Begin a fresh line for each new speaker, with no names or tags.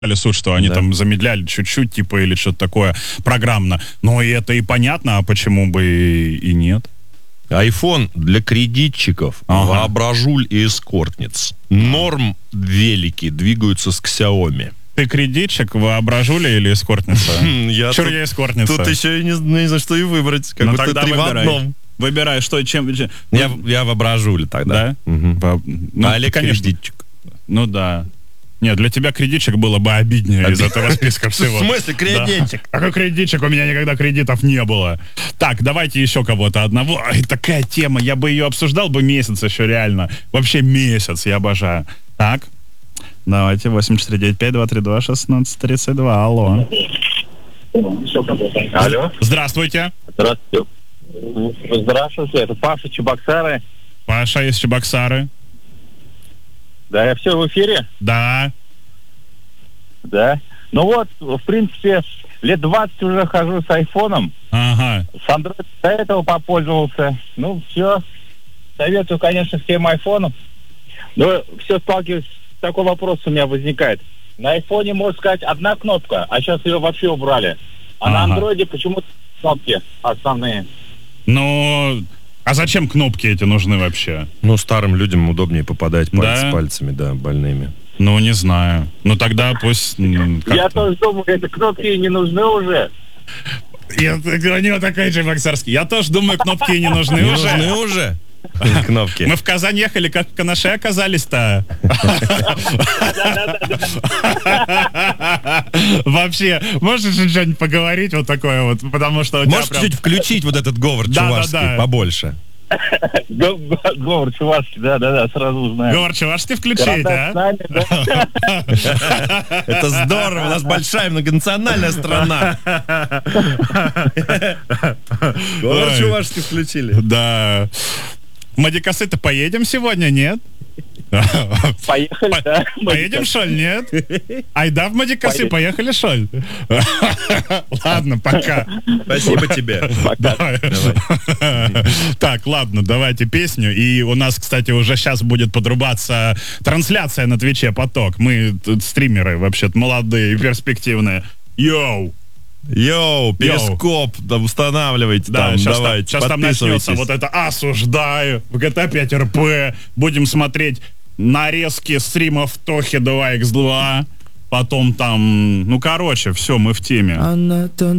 суд, что они там замедляли чуть-чуть, типа, или что-то такое программно. Но и это и понятно, а почему бы и нет?
iPhone для кредитчиков, воображуль и эскортниц. Норм велики двигаются с Xiaomi.
Ты кредитчик, воображуля или эскортница? Чур я эскортница.
Тут еще и не знаю, что и выбрать. Как
ну,
будто
тогда
три
выбирай.
в одном.
Выбирай, что, чем...
Я воображуль тогда.
Да? Ну,
а Олег
конечно.
кредитчик.
Ну да. Нет, для тебя кредитчик было бы обиднее из этого списка всего.
В смысле кредитчик?
Да. Какой кредитчик? У меня никогда кредитов не было. Так, давайте еще кого-то одного. Ай, такая тема, я бы ее обсуждал бы месяц еще реально. Вообще месяц, я обожаю. Так, давайте 8495-232-1632. Алло.
Алло.
Здравствуйте.
Здравствуйте. Здравствуйте, это Паша, Чебоксары.
Паша из Чебоксары.
Да, я все в эфире?
Да.
Да. Ну вот, в принципе, лет 20 уже хожу с айфоном.
Ага.
С Android до этого попользовался. Ну, все. Советую, конечно, всем айфонам. Но все сталкиваюсь, такой вопрос у меня возникает. На айфоне, можно сказать, одна кнопка, а сейчас ее вообще убрали. А на андроиде почему-то кнопки основные.
Ну... А зачем кнопки эти нужны вообще?
Ну, старым людям удобнее попадать пальцами, да, больными.
Ну, не знаю. Ну, тогда пусть...
Я тоже думаю, эти кнопки не нужны уже.
У него такой же боксерский. Я тоже думаю, кнопки не нужны уже.
Не нужны уже? Кнопки.
Мы в Казань ехали, как в Канаше оказались-то. Вообще, можешь что-нибудь поговорить вот такое вот, потому что...
Можешь чуть-чуть включить вот этот говор чувашский побольше?
Говор чувашский, да, сразу узнаю.
Говор чувашский включить, а?
Это здорово, у нас большая многонациональная страна. Говор чувашский включили.
Да. В Мадикасы-то поедем сегодня, нет?
Поехали, да.
Поедем, что ли, нет? Айда в Мадикасы, поехали, что ли? Ладно, пока.
Спасибо тебе.
Пока. Так, ладно, давайте песню. И у нас, кстати, уже сейчас будет подрубаться трансляция на Твиче «Поток». Мы тут стримеры вообще-то молодые и перспективные. Йоу!
Йоу, перископ, устанавливайте
да,
там, давайте,
сейчас там начнется вот это «Осуждаю», в GTA 5 РП, будем смотреть нарезки стримов Тохи 2х2, потом там, ну, короче, все, мы в теме.